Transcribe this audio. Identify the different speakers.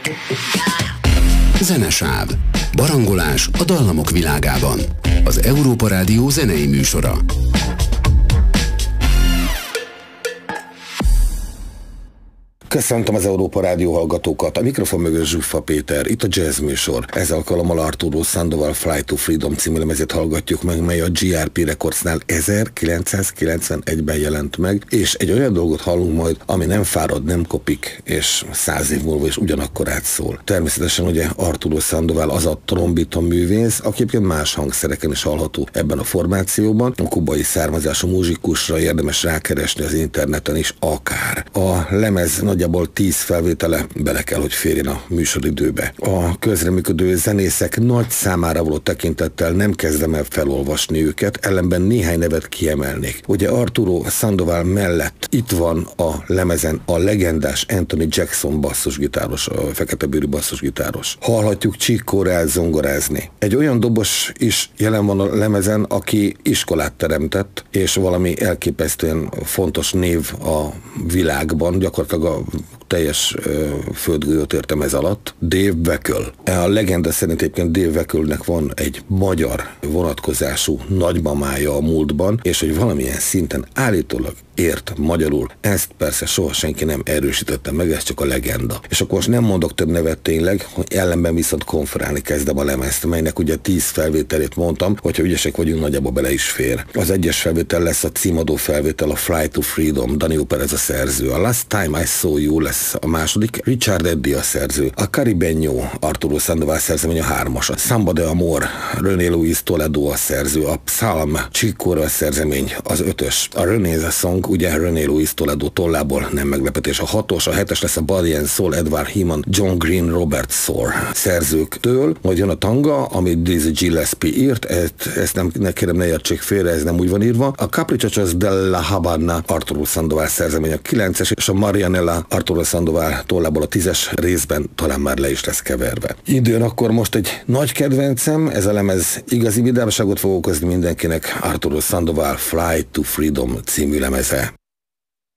Speaker 1: Zenesáv. Barangolás a dallamok világában. Az Európa Rádió zenei műsora.
Speaker 2: Köszöntöm az Európa Rádió hallgatókat, a mikrofon mögött Zsuffa Péter, itt a jazz műsor. Ez alkalommal Arturo Sandoval Fly to Freedom című lemezét hallgatjuk meg, mely a GRP Recordsnál 1991-ben jelent meg, és egy olyan dolgot hallunk majd, ami nem fárad, nem kopik, és 100 év múlva is ugyanakkor átszól. Természetesen ugye Arturo Sandoval az a trombita művész, aki egyébként más hangszereken is hallható ebben a formációban. A kubai származású muzsikusra érdemes rákeresni az interneten is akár. A lemez nagyjából 10 felvétele bele kell, hogy férjen a műsoridőbe. A közreműködő zenészek nagy számára való tekintettel nem kezdem el felolvasni őket, ellenben néhány nevet kiemelnék. Ugye Arturo Sandoval mellett itt van a lemezen a legendás Anthony Jackson basszusgitáros, a feketebőrű basszusgitáros. Hallhatjuk Chick Coreát zongorázni. Egy olyan dobos is jelen van a lemezen, aki iskolát teremtett, és valami elképesztően fontos név a világban, gyakorlatilag a teljes földgolyót értem ez alatt, Dave Weckl. A legenda szerint egyébként Dave Weckl-nek van egy magyar vonatkozású nagymamája a múltban, és hogy valamilyen szinten állítólag ért magyarul. Ezt persze soha senki nem erősítette meg, ez csak a legenda. És akkor most nem mondok több nevet tényleg, hogy ellenben viszont konferálni kezdem a lemezt, melynek ugye 10 felvételét mondtam, hogyha ügyesek vagyunk, nagyjából bele is fér. Az egyes felvétel lesz a címadó felvétel, a Fly to Freedom, Daniel Perez a szerző. A Last Time I Saw You lesz a második, Richard Eddy a szerző. A Caribeño, Arturo Sandoval szerzemény a 3-as. A Samba de Amor, René Luis Toledo a szerző. A Psalm, Chick Corea a szerzemény az 5-ös. A René Song, ugye René Luis Toledo tollából nem meglepetés. A 6-os, a 7-es lesz a Body and Soul, Edward Heeman, John Green, Robert Soar szerzőktől. Majd jön a tanga, amit Dizzy Gillespie írt, ezt nem kérem, ne értsék félre, ez nem úgy van írva. A Caprichos della Habana, Arturo Sandoval szerzemény a 9-es, és a Marianella, Arturo Sandoval tollából a 10-es részben talán már le is lesz keverve. Időn akkor most egy nagy kedvencem, ez a lemez igazi vidámságot fog okozni mindenkinek, Arturo Sandoval Fly to Freedom című lemeze.